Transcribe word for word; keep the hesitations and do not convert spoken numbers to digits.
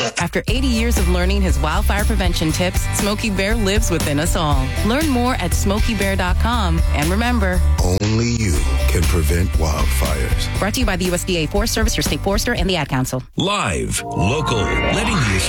After eighty years of learning his wildfire prevention tips, Smokey Bear lives within us all. Learn more at smokey bear dot com. And remember, only you can prevent wildfires. Brought to you by the U S D A Forest Service, your state forester, and the Ad Council. Live, local, letting you